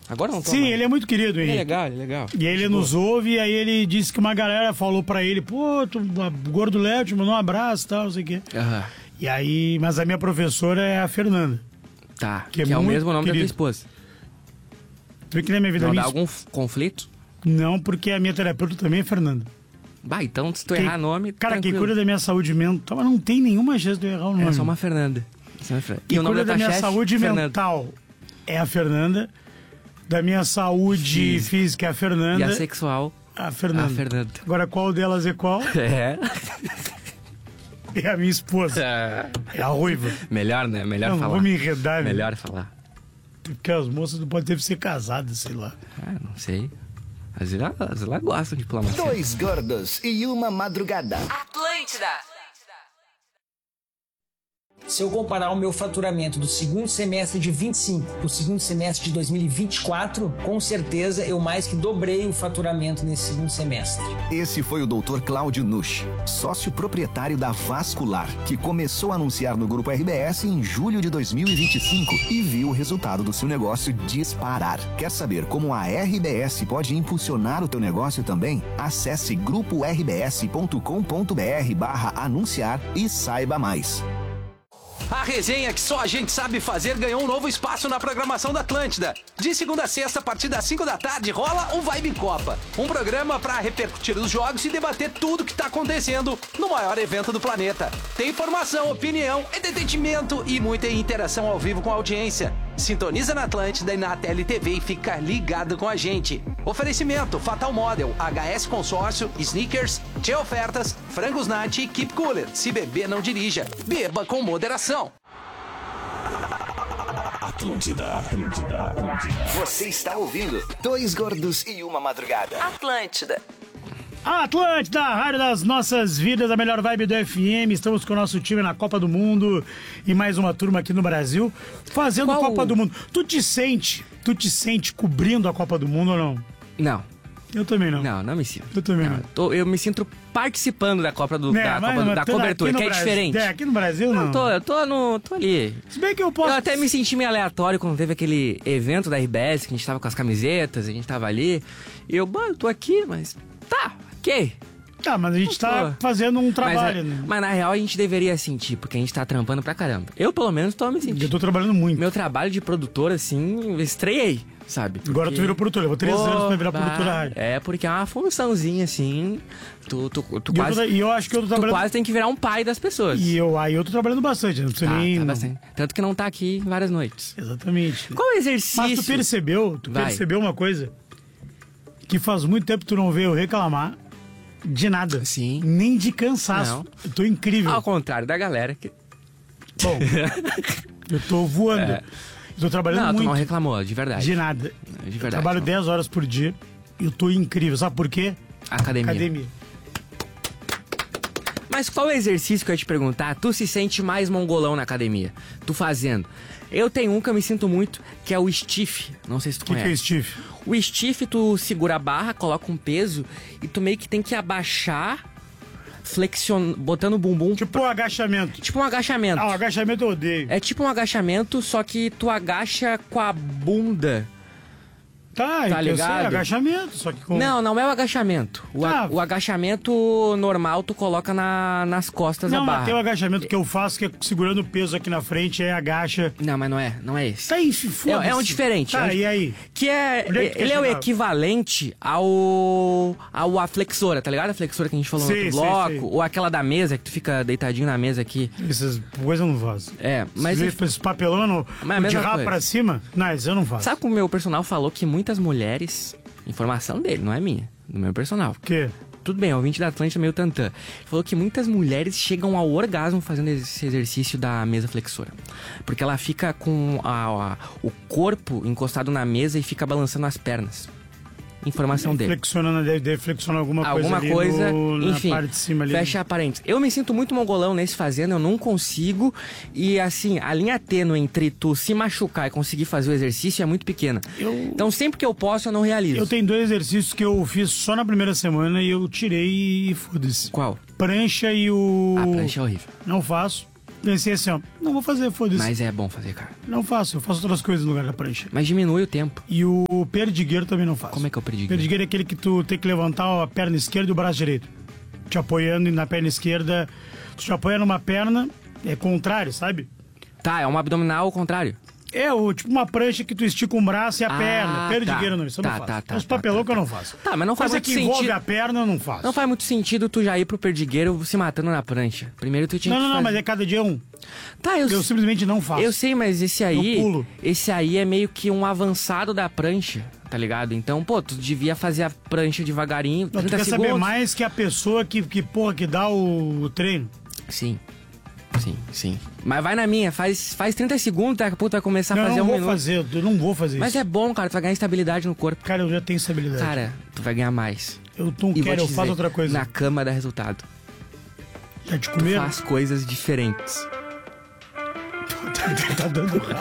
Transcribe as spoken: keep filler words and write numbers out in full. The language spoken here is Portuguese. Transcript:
Agora não tô Sim, mais. ele é muito querido, Ele hein? é legal, ele é legal. E aí ele nos ouve, e aí ele disse que uma galera falou pra ele, pô, tu, o Gordo Léo te mandou um abraço e tal, não sei o quê. Aham. E aí, mas a minha professora é a Fernanda. Tá, Que que, é é o muito mesmo nome querido. da tua esposa. Tu vê que na minha vida... Não minha dá es- algum f- conflito? Não, porque a minha terapeuta também é Fernanda. Bah, então se tu Quem- errar nome, Cara, quem tranquilo. cuida da minha saúde mental, mas não tem nenhuma chance de eu errar o nome. É só uma Fernanda. Só uma Fernanda. Quem o nome cuida da, tua minha chefe? saúde Fernanda. mental é a Fernanda. Da minha saúde Física. física é a Fernanda. E a sexual, A Fernanda. a Fernanda. Agora, qual delas é qual? É. É a minha esposa. É a ruiva. Melhor, né? Melhor Não, falar. vou me enredar, né? Melhor falar. Porque as moças não podem ter que ser casadas, sei lá. Ah, não sei. Às vezes elas, às vezes elas gostam de diplomacia. Dois gordos e uma madrugada. Atlântida. Se eu comparar o meu faturamento do segundo semestre de vinte e cinco para o segundo semestre de dois mil e vinte e quatro, com certeza eu mais que dobrei o faturamento nesse segundo semestre. Esse foi o doutor Cláudio Nusch, sócio proprietário da Vascular, que começou a anunciar no Grupo R B S em julho de dois mil e vinte e cinco e viu o resultado do seu negócio disparar. Quer saber como a R B S pode impulsionar o teu negócio também? Acesse grupo r b s ponto com ponto b r barra anunciar e saiba mais. A resenha que só a gente sabe fazer ganhou um novo espaço na programação da Atlântida. De segunda a sexta, a partir das cinco da tarde, rola o Vibe em Copa. Um programa para repercutir os jogos e debater tudo que tá acontecendo no maior evento do planeta. Tem informação, opinião, entretenimento e muita interação ao vivo com a audiência. Sintoniza na Atlântida e na T L T V e fica ligado com a gente. Oferecimento Fatal Model, H S Consórcio, Sneakers, Tchê Ofertas, Frangos Nati e Keep Cooler. Se beber, não dirija. Beba com moderação. Atlântida, Atlântida, Atlântida. Você está ouvindo Dois Gordos e uma Madrugada. Atlântida. A Atlântida, a rádio das nossas vidas, a melhor vibe do F M. Estamos com o nosso time na Copa do Mundo e mais uma turma aqui no Brasil fazendo Qual... Copa do Mundo. Tu te sente, tu te sente cobrindo a Copa do Mundo ou não? Não, Eu também não. não, não me sinto. Eu também não. Tô- eu me sinto participando da Copa do, É, da, mas- Copa do- mas da tu- cobertura, aqui que no é Brasil- diferente. É, aqui no Brasil não. Eu tô, eu tô, no, tô ali. Se bem que eu posso... Eu até me senti meio aleatório quando teve aquele evento da R B S, que a gente tava com as camisetas, a gente tava ali. E eu, bom, eu tô aqui, mas tá, ok. Tá, mas a gente Não tá tô. fazendo um Mas, trabalho, é, né? mas na real a gente deveria sentir, porque a gente tá trampando pra caramba. Eu, pelo menos, tô me Eu sentindo. tô trabalhando muito. Meu trabalho de produtor, assim, estreiei, sabe? Agora Porque- tu virou produtor. Eu vou três anos pra virar Bah, produtora rádio. É, porque é uma funçãozinha, assim. Tu, tu, tu E eu, tô- quase. e eu acho que eu tô Tu trabalhando... quase tem que virar um pai das pessoas. E eu, aí eu tô trabalhando bastante, não precisa Tá, nem... tá bastante. Tanto que não tá aqui várias noites. Exatamente. Qual exercício? Mas tu percebeu, tu Vai. percebeu uma coisa? Que faz muito tempo que tu não vê eu reclamar de nada. Sim. Nem de cansaço. Não. Eu tô incrível. Ao contrário da galera que. Bom, eu tô voando. É. Eu tô trabalhando Não, tu muito. não reclamou, de verdade. De nada. De Eu verdade. trabalho não. dez horas por dia. Eu tô incrível. Sabe por quê? Academia. Academia. Mas qual exercício que eu ia te perguntar? Tu se sente mais mongolão na academia? Tu fazendo. Eu tenho um que eu me sinto muito, que é o stiff. Não sei se tu O que, que é conhece. Steve? O stiff, tu segura a barra, coloca um peso e tu meio que tem que abaixar, flexion... botando o bumbum. Tipo um agachamento. Tipo um agachamento. Ah, o agachamento eu odeio. É tipo um agachamento, só que tu agacha com a bunda. Tá, Tá então eu sei, ligado? agachamento, só que com... Não, não é o agachamento. O, a- Ah. o agachamento normal tu coloca na, nas costas Não, da mas barra. tem o agachamento que eu faço, que é segurando o peso aqui na frente, aí agacha. Não, mas não é, não é esse. Tá aí, foda-se. É, é um diferente. Tá, é um- e aí? Que é. Onde é que tu ele quer é o chegar? equivalente ao. ao a flexora, tá ligado? A flexora que a gente falou Sim, no outro sim, bloco. sim. Ou aquela da mesa, que tu fica deitadinho na mesa aqui. Essas coisas eu não faço. É, mas. Esses, esses papelão Mas é a de mesma rabo coisa. pra cima, não, isso eu não faço. Sabe como o meu personal falou que muitas mulheres. Informação dele, não é minha. Do meu personal. O quê? Tudo bem, o ouvinte da Atlântida meio tantã. Ele falou que muitas mulheres chegam ao orgasmo fazendo esse exercício da mesa flexora. Porque ela fica com a- a- o corpo encostado na mesa e fica balançando as pernas. Informação dele. Flexionando, deve, deve flexionar alguma, Alguma coisa, coisa, ali no, enfim, na parte de cima ali. fecha parênteses. Eu me sinto muito mongolão nesse fazendo, eu não consigo. E assim, a linha tênue entre tu se machucar e conseguir fazer o exercício é muito pequena. Eu- Então sempre que eu posso, eu não realizo. Eu tenho dois exercícios que eu fiz só na primeira semana e eu tirei e foda-se. Qual? Prancha e o... A prancha é horrível. Não faço. Pensei assim, ó, não vou fazer, foda-se. Mas é bom fazer, cara. Não faço, eu faço outras coisas no lugar da prancha. Mas diminui o tempo. E o... O perdigueiro também não faço. Como é que é o perdigueiro? Perdigueiro é aquele que tu tem que levantar a perna esquerda e o braço direito. Te apoiando na perna esquerda. Tu te apoia numa perna, é contrário, sabe? Tá, é um abdominal ao contrário. É o, tipo uma prancha que tu estica um braço e a Ah, perna. Perdigueiro tá. não, isso eu Tá, não faço. tá, tá, Os tá, papelão tá, que eu tá. não faço. Tá, mas não faz Coisa muito que envolve sentido. a perna eu não faço. Não faz muito sentido tu já ir pro perdigueiro se matando na prancha. Primeiro tu tinha Não, que não, não, fazer... mas é cada dia um. Tá, eu, Eu simplesmente não faço. eu sei, mas esse aí... Eu pulo. Esse aí é meio que um avançado da prancha, tá ligado? Então, pô, tu devia fazer a prancha devagarinho, Não, tu trinta quer saber segundos. mais que a pessoa que, que porra, que dá o, o treino. Sim. Sim, sim. Mas vai na minha, faz, faz trinta segundos, daqui a pouco tu vai começar Não, a eu fazer não um vou minuto. fazer, eu não vou fazer Mas isso. é bom, cara, tu vai ganhar estabilidade no corpo. Cara, eu já tenho estabilidade. Cara, tu vai ganhar mais. eu não E vou quero, te eu dizer, faço outra coisa. Na cama dá resultado. Já te Tu comeram? faz coisas diferentes. tá dando